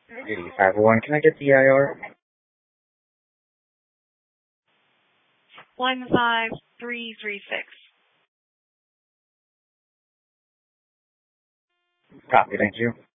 8501, can I get the IR? 15336. Copy, thank you.